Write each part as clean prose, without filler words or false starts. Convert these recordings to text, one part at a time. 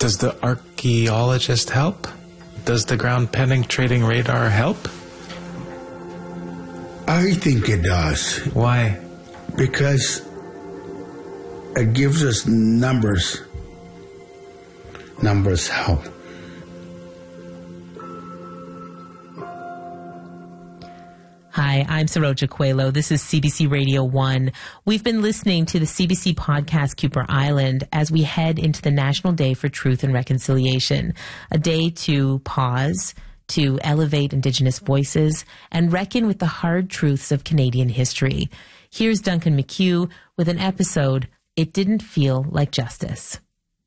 Does the archaeologist help? Does the ground-penetrating radar help? I think it does. Why? Because it gives us numbers. Numbers help. Hi, I'm Saroja Coelho. This is CBC Radio 1. We've been listening to the CBC podcast Kuper Island as we head into the National Day for Truth and Reconciliation, a day to pause, to elevate Indigenous voices, and reckon with the hard truths of Canadian history. Here's Duncan McHugh with an episode, It Didn't Feel Like Justice.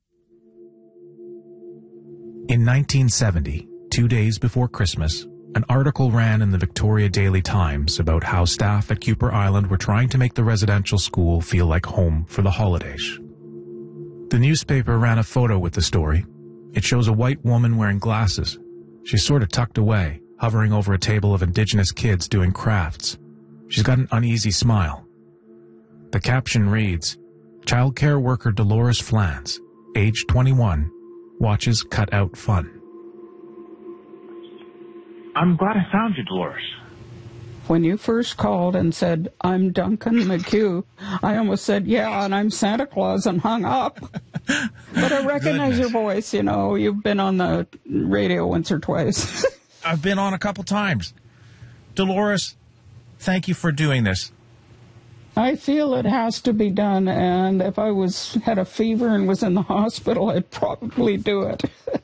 In 1970, 2 days before Christmas, an article ran in the Victoria Daily Times about how staff at Kuper Island were trying to make the residential school feel like home for the holidays. The newspaper ran a photo with the story. It shows a white woman wearing glasses. She's sort of tucked away, hovering over a table of Indigenous kids doing crafts. She's got an uneasy smile. The caption reads, "Childcare worker Dolores Flans, age 21, watches Cutout Fun." I'm glad I found you, Dolores. When you first called and said, "I'm Duncan McHugh," I almost said, "Yeah, and I'm Santa Claus," and hung up. But I recognize your voice, you know. You've been on the radio once or twice. I've been on a couple times. Dolores, thank you for doing this. I feel it has to be done, and if I had a fever and was in the hospital, I'd probably do it.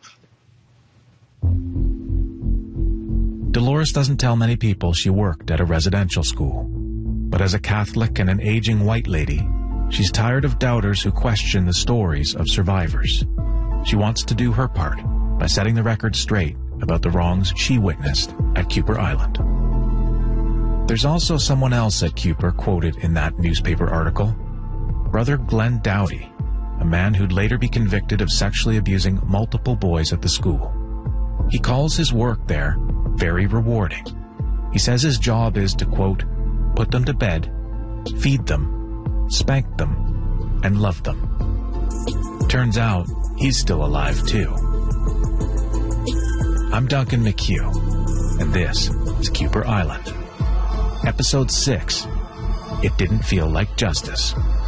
Dolores doesn't tell many people she worked at a residential school. But as a Catholic and an aging white lady, she's tired of doubters who question the stories of survivors. She wants to do her part by setting the record straight about the wrongs she witnessed at Kuper Island. There's also someone else at Kuper quoted in that newspaper article, Brother Glenn Dowdy, a man who'd later be convicted of sexually abusing multiple boys at the school. He calls his work there very rewarding. He says his job is to, quote, put them to bed, feed them, spank them, and love them. Turns out he's still alive too. I'm Duncan McHugh, and this is Kuper Island. Episode 6, It Didn't Feel Like Justice.